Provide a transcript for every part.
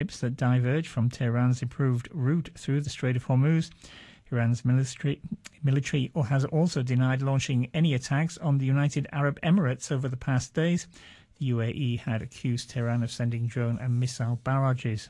ships that diverge from Tehran's improved route through the Strait of Hormuz. Iran's military has also denied launching any attacks on the United Arab Emirates over the past days. The UAE had accused Tehran of sending drone and missile barrages.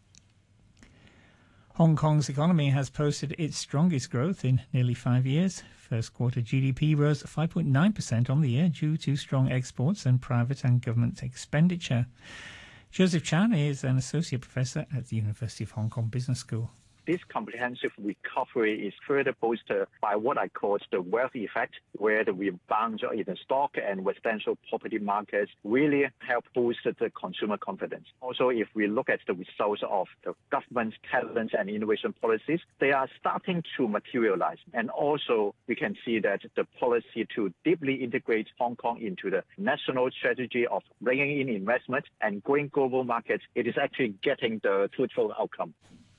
Hong Kong's economy has posted its strongest growth in nearly 5 years. First quarter GDP rose 5.9% on the year due to strong exports and private and government expenditure. Joseph Chan is an associate professor at the University of Hong Kong Business School. This comprehensive recovery is further boosted by what I call the wealth effect, where the rebound in the stock and residential property markets really help boost the consumer confidence. Also, if we look at the results of the government's talent and innovation policies, they are starting to materialize. And also, we can see that the policy to deeply integrate Hong Kong into the national strategy of bringing in investment and growing global markets, it is actually getting the fruitful outcome.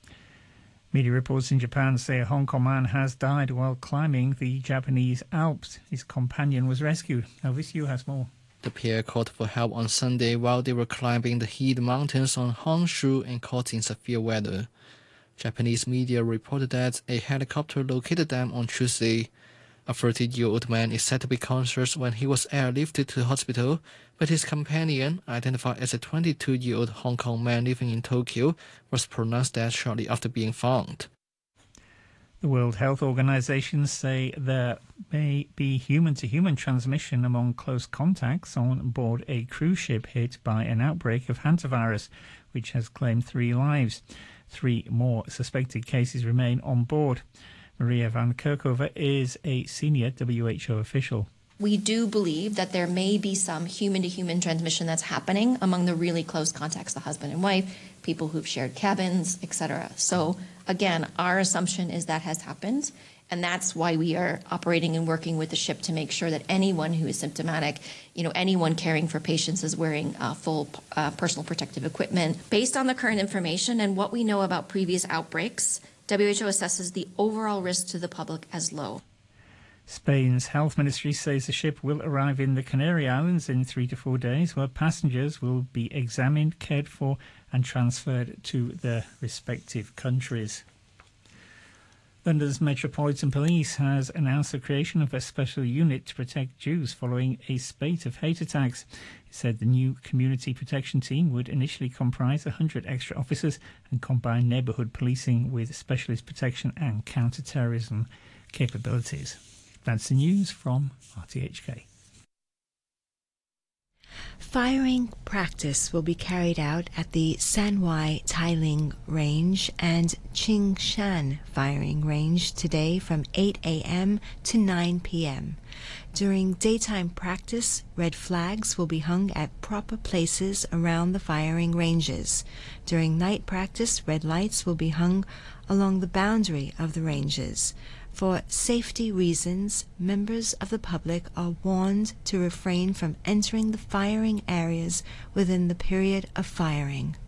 Media reports in Japan say a Hong Kong man has died while climbing the Japanese Alps. His companion was rescued. Elvis Yu has more. The pair called for help on Sunday while they were climbing the Heide Mountains on Honshu and caught in severe weather. Japanese media reported that a helicopter located them on Tuesday. A 30-year-old man is said to be conscious when he was airlifted to the hospital, but his companion, identified as a 22-year-old Hong Kong man living in Tokyo, was pronounced dead shortly after being found. The World Health Organization say there may be human-to-human transmission among close contacts on board a cruise ship hit by an outbreak of hantavirus, which has claimed 3 lives. 3 more suspected cases remain on board. Maria van Kerkhove is a senior WHO official. We do believe that there may be some human-to-human transmission that's happening among the really close contacts, the husband and wife, people who've shared cabins, etc. So again, our assumption is that has happened, and that's why we are operating and working with the ship to make sure that anyone who is symptomatic, anyone caring for patients is wearing full personal protective equipment. Based on the current information and what we know about previous outbreaks, WHO assesses the overall risk to the public as low. Spain's health ministry says the ship will arrive in the Canary Islands in 3 to 4 days, where passengers will be examined, cared for and transferred to their respective countries. London's Metropolitan Police has announced the creation of a special unit to protect Jews following a spate of hate attacks. It said the new community protection team would initially comprise 100 extra officers and combine neighbourhood policing with specialist protection and counter-terrorism capabilities. That's the news from RTHK. Firing practice will be carried out at the Sanwai Tailing Range and Qingshan Firing Range today from 8 a.m. to 9 p.m. During daytime practice, red flags will be hung at proper places around the firing ranges. During night practice, red lights will be hung along the boundary of the ranges. For safety reasons, members of the public are warned to refrain from entering the firing areas within the period of firing.